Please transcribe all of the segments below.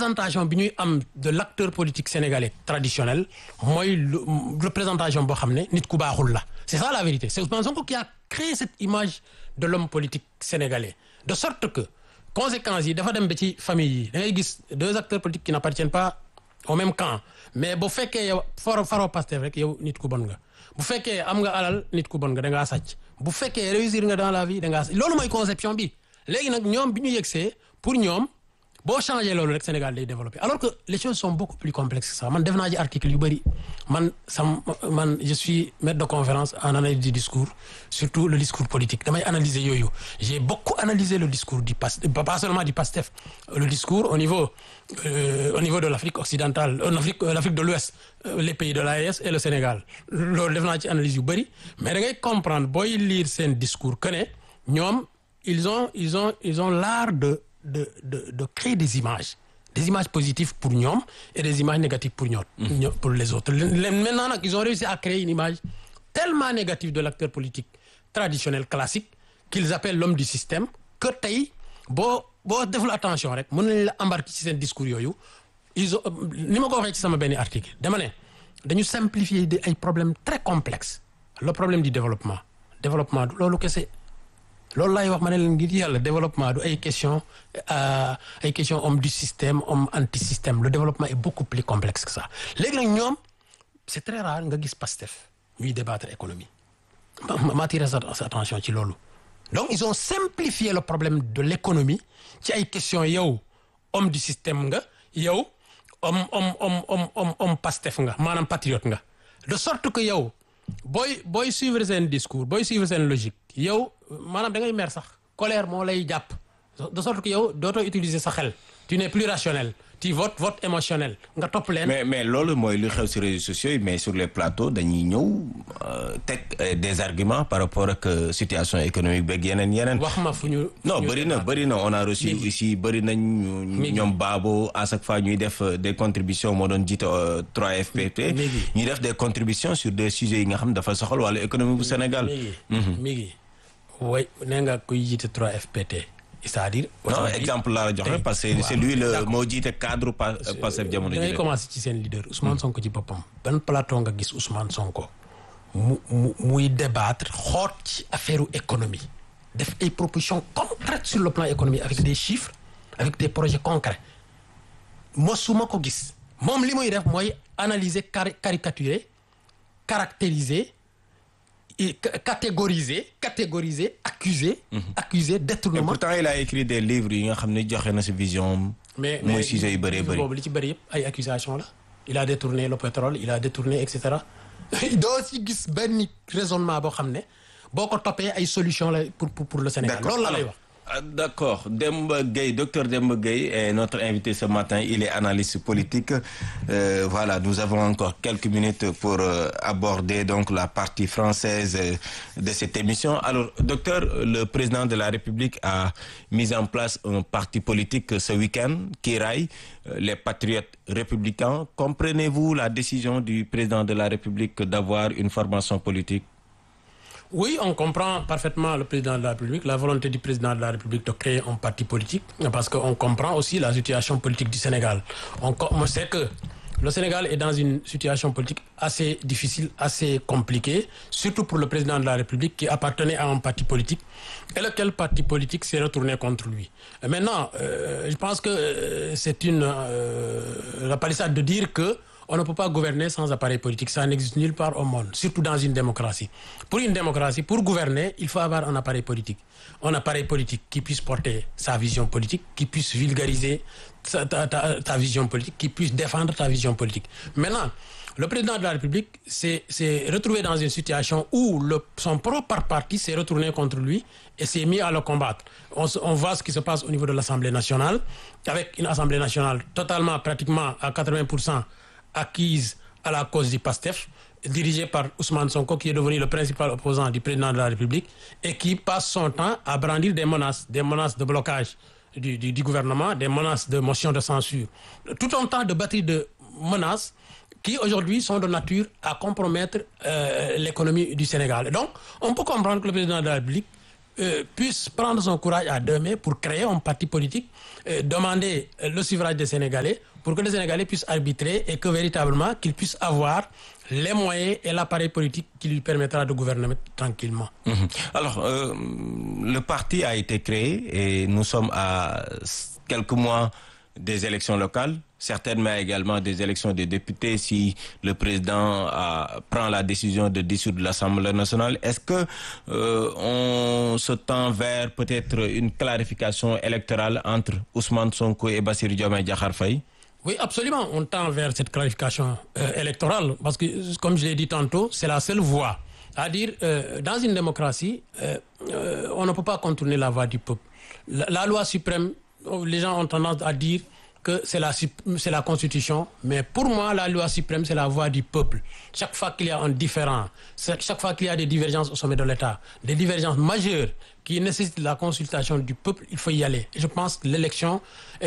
représentation bi ñuy am de l'acteur politique sénégalais traditionnel mooy représentation boo xam ne nit ku baaxul la c'est ça la vérité c'est Ousmane Sonko qui a créé cette image de l'homme politique sénégalais de sorte que conséquences yi dafa dem ba ci famille yi da ngay gis deux acteurs politiques qui n'appartiennent pas au même camp mais bu fekkee yow faroo Pastef rek yow nit ku bon nga bu fekkee am nga alal nit ku bon nga da ngaa sàcc bu fekkee réussir nga dans la vie da ngaa loolu mooy conception bi léegi nag ñoom bi ñu yegsee pour ñoom boo changé loolu rek Sénégal day développé alors que les choses sont beaucoup plus complexes que ça man def naa ci article yu bëri man je suis maître de conférence en analyse du discours surtout le discours politique damay analyser yooyu j'ai beaucoup analysé le discours du PASTEF pas seulement du PASTEF le discours au niveau de l'Afrique occidentale l'Afrique de l'Ouest les pays de l'AES et le Sénégal loolu def naa ci analyse yu bëri mais da ngay comprendre booy lire seen discours que ne ñoom ils ont l'art de créer des images positives pour ñoom et des images négatives pour pour les autres maintenant nag ils ont réussi à créer une image tellement négative de l'acteur politique traditionnel classique qu'ils appellent l'homme du système que tey boo deful attention rek mën nañ la embarquer ci seen discours yooyu ils ont ni ma ko waxee ci sama benn article dama ne dañu simplifier ay problèmes très complexes le problème du développement du loolu kese loolu laay wax ma ne leen ngir yàlla développement du ay question homme du système homme anti-système le développement est beaucoup plus complexe que ça léegi nag ñoom c'est très rare nga gis Pastef ñuy débattre économie ma attiré sa attention ci loolu donc ils ont simplifié le problème de l'économie ci ay question yow homme du système nga yow homme Pastef nga maanaam patriote nga de sorte que yow booy suivre seen discours booy suivre seen logique yow maanaam da ngay mer sax colère moo lay jàpp de sorte que yow dootoo utiliser sa xel tu n'es plus rationnel tu vote émotionnel nga topp leen. mais loolu mooy lu xew ci réseaux sociaux yi mais sur les plateaux dañuy ñëw teg des arguments par rapport ak situation économique beeg yeneen. wax ma fu ñu. non bëri na on a reçu ici bëri nañ ñoom Babo à chaque fois ñuy def des contributions moo doon jiite 3FPT. ñuy def des contributions sur des sujets yi nga xam dafa soxal wàllu économie bu Sénégal. mi ngi way nee nga kuy jiite 3FPT. c'est-à-dire. non exemple laa la joxe parce que c'est lui le moo jiite cadre Pastef jamono ji. da ngay commencer ci seen leader Ousmane Sonko ci boppam. ban plateau nga gis Ousmane Sonko muy débattre xoot ci affaire économie def ay propositions concrètes sur le plan économique avec des chiffres avec des projets concrets mosuma ko gis moom li muy def mooy analyser caricaturer caractériser. catégoriser accuser détournement. et pourtant il a écrit des livres yi nga xam ne joxe na ci vision. mais mooy sujet yu bëree bëri boobu li ci bëri yëpp ay accusations la. il a détourné le pétrole il a détourné et cetera doo ci gis benn raisonnement boo xam ne boo ko toppee ay solutions la pour le Sénégal. loolu la lay wax. D'accord. Docteur Demba Gueye est notre invité ce matin. Il est analyste politique. Voilà, nous avons encore quelques minutes pour aborder donc la partie française de cette émission. Alors, docteur, le président de la République a mis en place un parti politique ce week-end, Kiraay, les Patriotes républicains. Comprenez-vous la décision du président de la République d'avoir une formation politique? Oui, on comprend parfaitement le président de la République, la volonté du président de la République de créer un parti politique, parce qu'on comprend aussi la situation politique du Sénégal. On sait que le Sénégal est dans une situation politique assez difficile, assez compliquée, surtout pour le président de la République qui appartenait à un parti politique et lequel parti politique s'est retourné contre lui. Et maintenant, je pense que c'est la palissade de dire que on ne peut pas gouverner sans appareil politique. Ça n'existe nulle part au monde, surtout dans une démocratie. Pour une démocratie, pour gouverner, il faut avoir un appareil politique. Un appareil politique qui puisse porter sa vision politique, qui puisse vulgariser ta vision politique, qui puisse défendre ta vision politique. Maintenant, le président de la République s'est retrouvé dans une situation où son propre parti s'est retourné contre lui et s'est mis à le combattre. On voit ce qui se passe au niveau de l'Assemblée nationale, avec une Assemblée nationale totalement, pratiquement à 80%, acquise à la cause du PASTEF, dirigée par Ousmane Sonko, qui est devenu le principal opposant du président de la République et qui passe son temps à brandir des menaces de blocage du gouvernement, des menaces de motion de censure. Tout un tas de batteries de menaces qui aujourd'hui sont de nature à compromettre l'économie du Sénégal. Et donc, on peut comprendre que le président de la République puisse prendre son courage à deux mains pour créer un parti politique, demander le suffrage des Sénégalais pour que les Sénégalais puissent arbitrer et que véritablement qu'ils puissent avoir les moyens et l'appareil politique qui lui permettra de gouverner tranquillement. Alors, le parti a été créé et nous sommes à quelques mois des élections locales, certainement également des élections des députés si le président prend la décision de dissoudre l'Assemblée nationale. Est-ce que on se tend vers peut-être une clarification électorale entre Ousmane Sonko et Bassirou Diomaye Diakhar Faye? Oui, absolument. On tend vers cette clarification électorale parce que, comme je l'ai dit tantôt, c'est la seule voie. C'est-à-dire, dans une démocratie, on ne peut pas contourner la voix du peuple. La loi suprême, les gens ont tendance à dire que c'est la Constitution, mais pour moi, la loi suprême, c'est la voix du peuple. Chaque fois qu'il y a un différend, chaque fois qu'il y a des divergences au sommet de l'État, des divergences majeures qui nécessitent la consultation du peuple, il faut y aller. Et je pense que l'élection en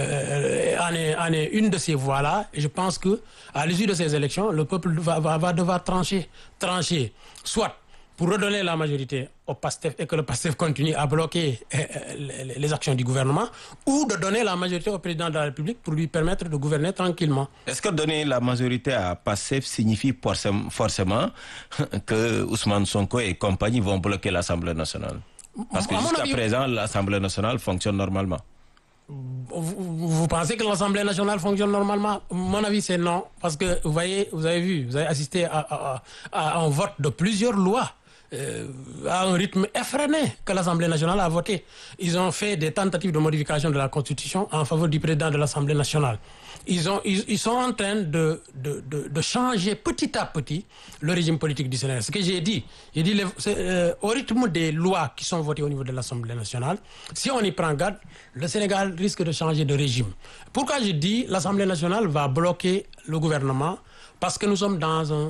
est une de ces voies-là. Et je pense que à l'issue de ces élections, le peuple va devoir trancher, soit pour redonner la majorité au PASTEF et que le PASTEF continue à bloquer les actions du gouvernement, ou de donner la majorité au président de la République pour lui permettre de gouverner tranquillement. Est-ce que donner la majorité à PASTEF signifie forcément que Ousmane Sonko et compagnie vont bloquer l'Assemblée nationale? Parce que jusqu'à présent, l'Assemblée nationale fonctionne normalement. Vous pensez que l'Assemblée nationale fonctionne normalement? Mon avis, c'est non. Parce que, vous avez assisté à un vote de plusieurs lois à un rythme effréné que l'Assemblée nationale a voté. Ils ont fait des tentatives de modification de la Constitution en faveur du président de l'Assemblée nationale. Ils sont en train de changer petit à petit le régime politique du Sénégal. Ce que j'ai dit au rythme des lois qui sont votées au niveau de l'Assemblée nationale, si on y prend garde, le Sénégal risque de changer de régime. Pourquoi je dis l'Assemblée nationale va bloquer le gouvernement? Parce que nous sommes dans un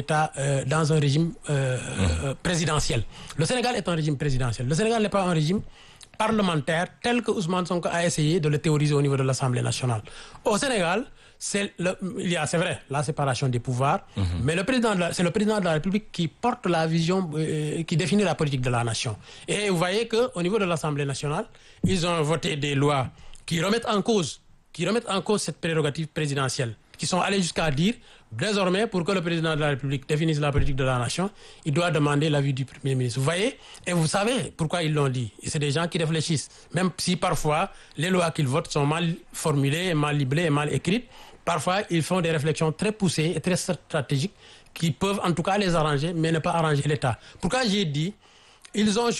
régime présidentiel. Le Sénégal est un régime présidentiel. Le Sénégal n'est pas un régime parlementaire tel que Ousmane Sonko a essayé de le théoriser au niveau de l'Assemblée nationale. Au Sénégal, c'est vrai, la séparation des pouvoirs, mais c'est le président de la République qui porte la vision, qui définit la politique de la nation. Et vous voyez qu'au niveau de l'Assemblée nationale, ils ont voté des lois qui remettent en cause cette prérogative présidentielle, qui sont allés jusqu'à dire, désormais, pour que le président de la République définisse la politique de la nation, il doit demander l'avis du Premier ministre. Vous voyez? Et vous savez pourquoi ils l'ont dit. Et c'est des gens qui réfléchissent. Même si parfois, les lois qu'ils votent sont mal formulées, mal liblées et mal écrites, parfois, ils font des réflexions très poussées et très stratégiques qui peuvent en tout cas les arranger, mais ne pas arranger l'État. Pourquoi j'ai dit ils ont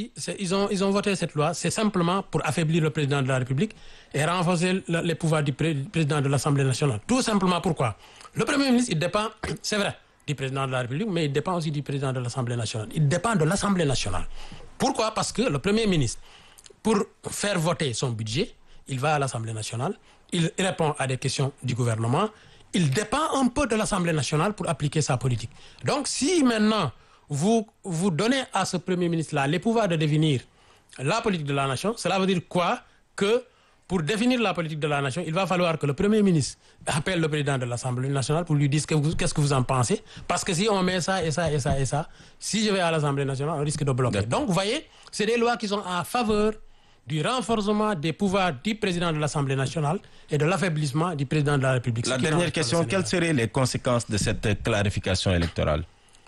voté cette loi, c'est simplement pour affaiblir le président de la République et renforcer les pouvoirs du président de l'Assemblée nationale. Tout simplement pourquoi? Le Premier ministre, il dépend, c'est vrai, du président de la République, mais il dépend aussi du président de l'Assemblée nationale. Il dépend de l'Assemblée nationale. Pourquoi? Parce que le Premier ministre, pour faire voter son budget, il va à l'Assemblée nationale, il répond à des questions du gouvernement, il dépend un peu de l'Assemblée nationale pour appliquer sa politique. Donc si maintenant vous donnez à ce Premier ministre-là les pouvoirs de définir la politique de la nation, cela veut dire quoi? Que pour définir la politique de la nation, il va falloir que le Premier ministre appelle le président de l'Assemblée nationale pour lui dire qu'est-ce que vous en pensez. Parce que si on met ça et ça et ça et ça, si je vais à l'Assemblée nationale, on risque de bloquer. Donc, vous voyez, c'est des lois qui sont en faveur du renforcement des pouvoirs du président de l'Assemblée nationale et de l'affaiblissement du président de la République. La dernière question, quelles seraient les conséquences de cette clarification électorale?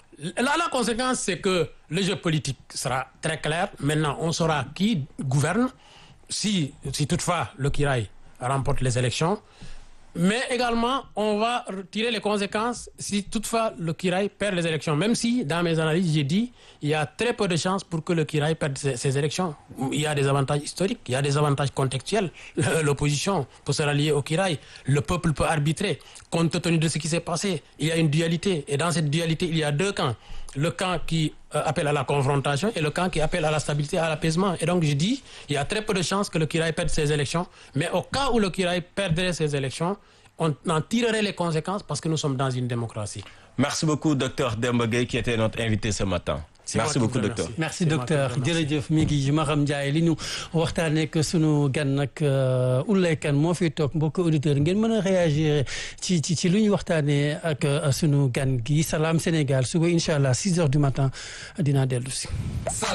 La conséquence, c'est que le jeu politique sera très clair. Maintenant, on saura qui gouverne si toutefois le Kiraï remporte les élections. Mais également, on va tirer les conséquences si toutefois le Kiraï perd les élections. Même si, dans mes analyses, j'ai dit il y a très peu de chances pour que le Kiraï perde ces élections. Il y a des avantages historiques, il y a des avantages contextuels. L'opposition peut se rallier au Kiraï. Le peuple peut arbitrer. Compte tenu de ce qui s'est passé, il y a une dualité. Et dans cette dualité, il y a deux camps. Le camp qui appelle à la confrontation et le camp qui appelle à la stabilité, à l'apaisement. Et donc, je dis, il y a très peu de chances que le Kiraï perde ses élections. Mais au cas où le Kiraï perdrait ses élections, on en tirerait les conséquences parce que nous sommes dans une démocratie. Merci beaucoup, Dr Demba Gueye, qui était notre invité ce matin. Merci beaucoup, docteur. Merci, docteur. jërëjëf mi ngi Maham Ndiaye li ñu waxtaanee ak sunu gan nag Ouleye Kane moo fi toog mbokk auditeur ngeen mën a réagir ci lu ñu waxtaanee ak sunu gan gi Salam Sénégal suba incha allah 6 heures du matin dinaa dellu si.